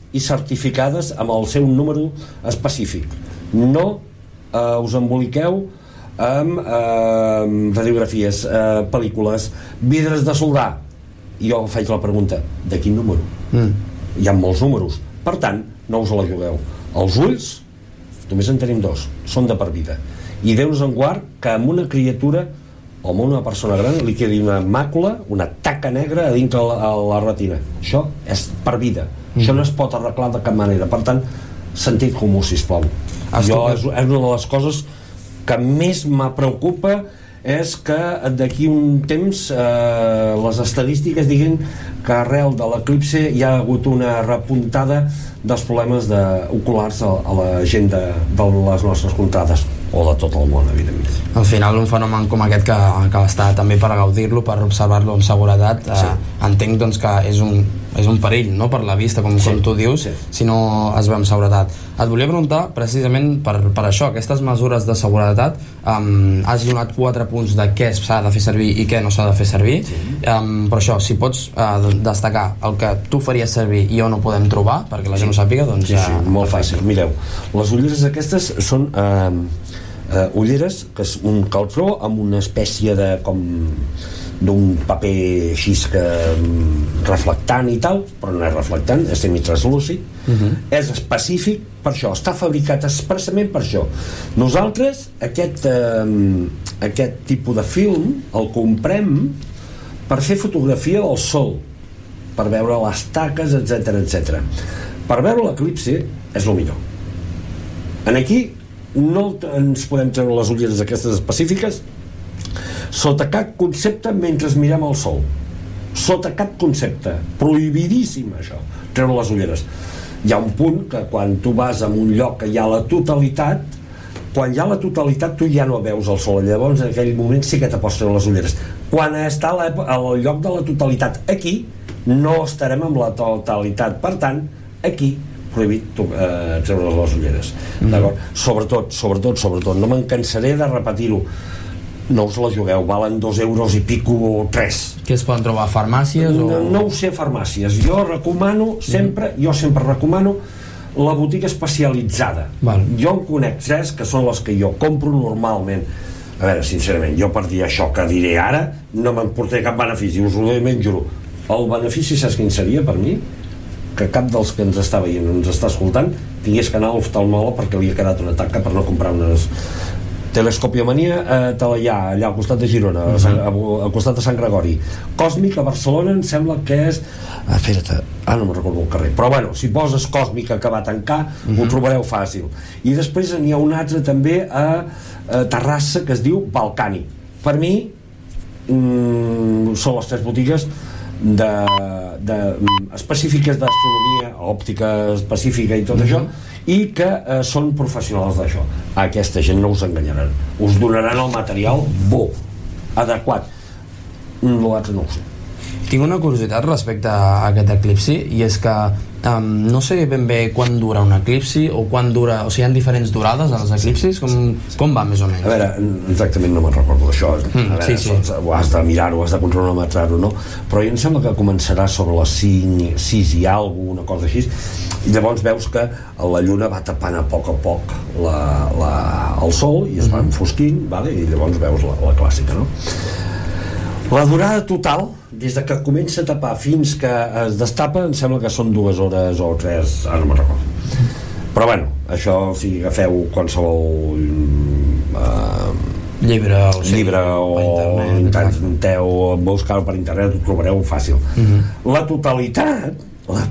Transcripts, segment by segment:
i certificades amb el seu número específic. No us emboliqueu amb radiografies, pel·lícules, vidres de soldar. Jo faig la pregunta, de quin número? Hi ha molts números, per tant no us la jugueu. Els ulls només en tenim dos, són de per vida, i Déu-nos en guard que amb una criatura o amb una persona gran li quedi una màcula, una taca negra a dintre la retina. Això és per vida, això no es pot arreglar de cap manera. Per tant, sentit comú, sisplau. Jo, és una de les coses que més me preocupa, és que d'aquí un temps les estadístiques diguin que arrel de l'eclipse hi ha hagut una repuntada dels problemes oculars a la gent de les nostres contrades, o de tot el món, evidentment. Al final, un fenomen com aquest que està també per gaudir-lo, per observar-lo amb seguretat, entenc doncs que és un perill, no?, per la vista, com tu dius, si no es ve amb seguretat. Et volia preguntar, precisament per això, aquestes mesures de seguretat, has donat 4 punts de què s'ha de fer servir i què no s'ha de fer servir, però això, si pots destacar el que tu faries servir i on ho podem trobar, perquè la gent ho sàpiga, doncs ja... Sí, molt fàcil. Mireu, les ulleres aquestes són ulleres que és un caltró amb una espècie de d'un paper així que reflectant i tal, però no és reflectant, és semitraslúcid. És específic per això, està fabricat expressament per això. Nosaltres aquest tipus de film el comprem per fer fotografia del sol, per veure les taques, etc. Per veure l'eclipse és el millor. Aquí no ens podem treure les ulleres aquestes específiques sota cap concepte mentre mirem el sol, sota cap concepte, prohibidíssim això, treure les ulleres. Hi ha un punt que quan tu vas a un lloc que hi ha la totalitat, quan hi ha la totalitat tu ja no veus el sol, llavors en aquell moment sí que te pots treure les ulleres. Quan està al lloc de la totalitat, aquí no estarem amb la totalitat, per tant aquí prohibit treure les ulleres, d'acord? Sobretot, no me'n cansaré de repetir-ho, no us la jugueu, valen 2 euros i pico o 3. Que es poden trobar a farmàcies? No ho sé, farmàcies. Jo sempre recomano la botiga especialitzada. Jo en conec 3 que són les que jo compro normalment. A veure, sincerament, jo per dir això que diré ara no me'n portaré cap benefici, us ho ben juro. El benefici, saps quin seria per mi? Que cap dels que ens està veient o ens està escoltant tingués que anar a l'oftalmòleg perquè li ha quedat una taca per no comprar unes... Telescopiomania te la hi ha allà al costat de Girona, al costat de Sant Gregori. Còsmic a Barcelona em sembla que és... no me'n recordo el carrer, però bueno, si poses Còsmica que va tancar ho trobareu fàcil. I després n'hi ha un altre també a Terrassa que es diu Balcànic. Per mi són les 3 botigues específiques d'astronomia, òptica específica i tot això, i que són professionals d'això. Aquesta gent no us enganyaran, us donaran el material bo, adequat. L'altre no ho sé. Tinc una curiositat respecte a aquest eclipsi, i és que no sé ben bé quan dura un eclipsi o quan dura, o sigui, hi ha diferents durades als eclipsis, com va més o menys? A veure, exactament no me'n recordo d'això, ho has de mirar-ho, has de cronometrar-ho, no? Però em sembla que començarà sobre les 6 i alguna, una cosa així, i llavors veus que la lluna va tapant a poc el sol i es va enfosquint, i llavors veus la clàssica, no? La durada total, des de que comença a tapar fins que es destapa, em sembla que són 2 hores o 3, ara no me'n recordo. Però bueno, això, si agafeu qualsevol llibre o intenteu buscar-ho per internet, ho trobareu fàcil. La totalitat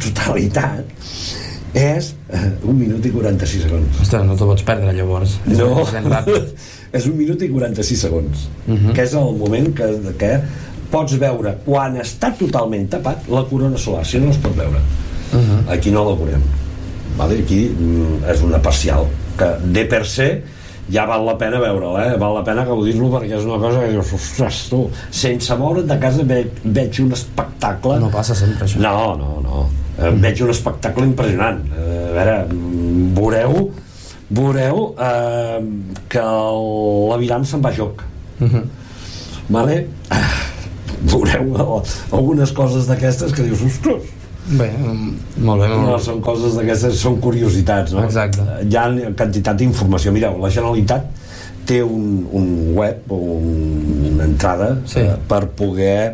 és 1 minut i 46 segons. Ostres, no t'ho pots perdre llavors. No, és 1 minut i 46 segons, que és el moment que pots veure quan està totalment tapat la corona solar, si no es pot veure. Aquí no la veurem, aquí és una parcial que de per se ja val la pena veure'l, val la pena gaudir-lo, perquè és una cosa que dius, ostres, tu, sense moure't de casa veig un espectacle. No passa sempre això. No, veig un espectacle impressionant. A veure, veureu que l'aviram se'n va a joc. Veureu algunes coses d'aquestes que dius, ostres, Bé, molt bé. No, són coses d'aquestes, són curiositats, no? Exacte. Hi ha quantitat d'informació. Mireu, la Generalitat té un web o una entrada per poder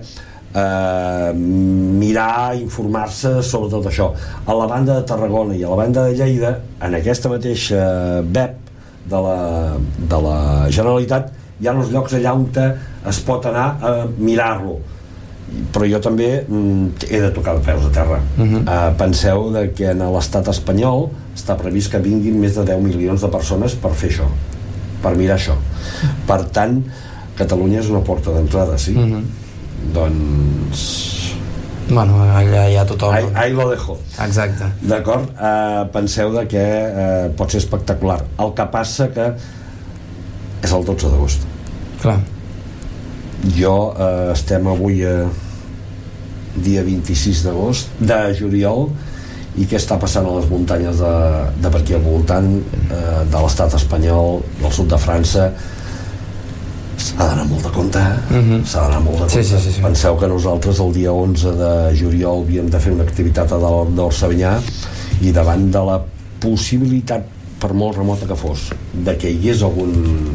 mirar, informar-se sobre tot això. A la banda de Tarragona i a la banda de Lleida, en aquesta mateixa web de la Generalitat, hi ha uns llocs allà on es pot anar a mirar-lo, però jo també he de tocar de peus a terra. Penseu que en l'estat espanyol està previst que vinguin més de 10 milions de persones per fer això, per mirar això. Per tant, Catalunya és una porta d'entrada, sí? Doncs... Bueno, allà hi ha tothom. Ahí lo dejo. Exacte. D'acord? Penseu que pot ser espectacular. El que passa que és el 12 d'agost. Clar. Jo estem avui dia 26 d'agost, de juliol, i què està passant a les muntanyes de per aquí al voltant de l'estat espanyol, del sud de França. S'ha d'anar molt de compte, s'ha d'anar molt de compte. Sí. Penseu que nosaltres el dia 11 de juliol havíem de fer una activitat a dalt d'Orsavinyà, i davant de la possibilitat, per molt remota que fos, de que hi hagués algun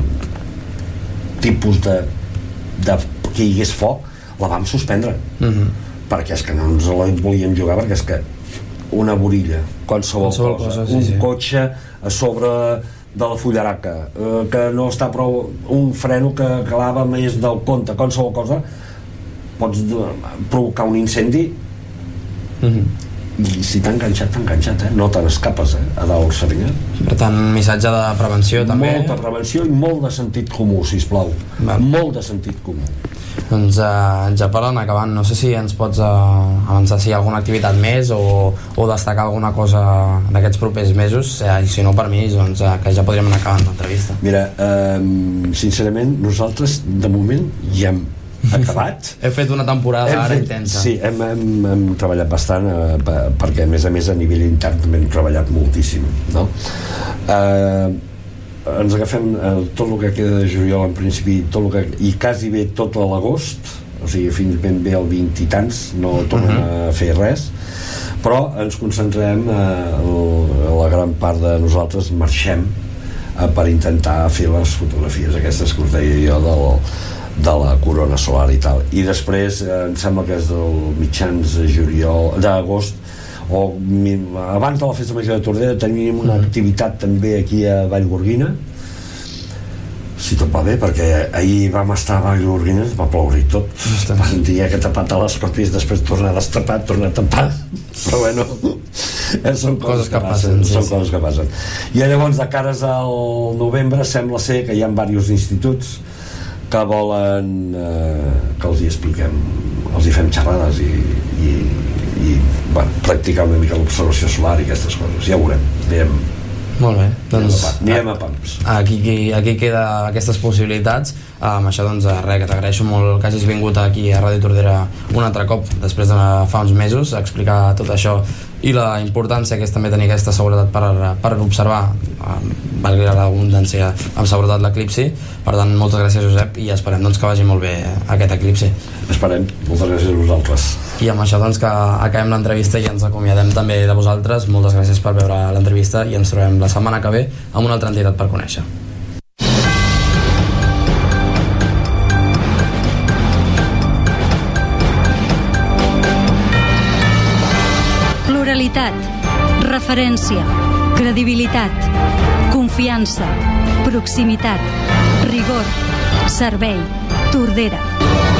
tipus de que hi hagués foc, la vam suspendre, perquè és que no ens la volíem jugar, perquè és que una borilla, qualsevol cosa, cotxe a sobre de la fullaraca, que no està prou, un freno que clava més del compte, qualsevol cosa, pots provocar un incendi, i si t'ha enganxat, no te n'escapes, a dalt Serinyà. Per tant, missatge de prevenció també. Molta prevenció i molt de sentit comú, sisplau. Molt de sentit comú. Doncs ja per anar acabant, no sé si ens pots avançar si hi ha alguna activitat més o destacar alguna cosa d'aquests propers mesos, i si no, per mi, doncs, que ja podríem anar acabant l'entrevista. Mira, sincerament, nosaltres de moment ja hem acabat. Heu fet una temporada intensa. Sí, hem treballat bastant, perquè a més a nivell intern també hem treballat moltíssim, no? Ens agafem tot el que queda de juliol, en principi, i quasi bé tot l'agost, o sigui, fins ben bé el 20 i tants, no tornem a fer res, però ens concentrem, la gran part de nosaltres marxem per intentar fer les fotografies aquestes que us deia jo de la corona solar i tal, i després em sembla que és del mitjans d'agost o abans de la festa major de Tordera tenim una activitat també aquí a Vallgorguina, si tot va bé, perquè ahir vam estar a Vallgorguina, va ploure i tot, vam dir que tapar telescopis, després tornar a destapar, tornar a tapar, però bueno, són coses que passen, coses que passen. I llavors, de cares al novembre, sembla ser que hi ha diversos instituts que volen que els hi expliquem, els hi fem xerrades i bueno, practicar una mica l'observació solar i aquestes coses, ja ho veurem. Molt bé, doncs anirem a pams. Aquí queda aquestes possibilitats. Amb això, doncs, res, que t'agraeixo molt que hagis vingut aquí a Ràdio Tordera un altre cop, després de fa uns mesos, a explicar tot això i la importància que és també tenir aquesta seguretat per observar, valgui l'abundància, amb seguretat l'eclipsi. Per tant, moltes gràcies, Josep, i esperem, doncs, que vagi molt bé aquest eclipsi. Esperem, moltes gràcies a vosaltres. I amb això, doncs, que acabem l'entrevista i ens acomiadem també de vosaltres. Moltes gràcies per veure l'entrevista i ens trobem la setmana que ve amb una altra entitat per conèixer. Pluralitat, referència, credibilitat, confiança, proximitat, rigor, servei, Tordera.